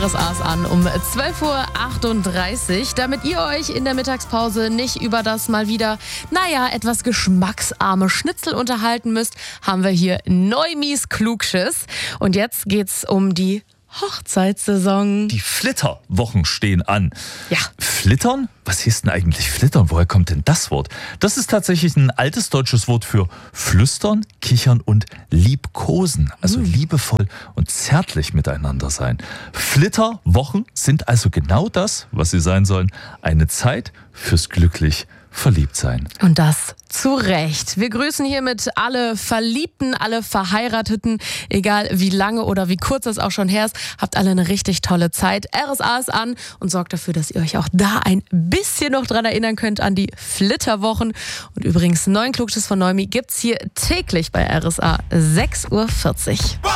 RSA ist an um 12.38 Uhr. Damit ihr euch in der Mittagspause nicht über das mal wieder, etwas geschmacksarme Schnitzel unterhalten müsst, haben wir hier Neumis Klugschiss. Und jetzt geht's um die Hochzeitssaison. Die Flitterwochen stehen an. Ja. Flittern? Was hieß denn eigentlich Flittern? Woher kommt denn das Wort? Das ist tatsächlich ein altes deutsches Wort für flüstern, kichern und liebkosen. Also liebevoll und zärtlich miteinander sein. Flitterwochen sind also genau das, was sie sein sollen. Eine Zeit fürs glücklich Verliebtsein. Und das zu Recht. Wir grüßen hiermit alle Verliebten, alle Verheirateten, egal wie lange oder wie kurz das auch schon her ist. Habt alle eine richtig tolle Zeit. RSA ist an und sorgt dafür, dass ihr euch auch da ein bisschen noch dran erinnern könnt an die Flitterwochen. Und übrigens, neuen Klugschiss von Neumi gibt's hier täglich bei RSA 6.40 Uhr.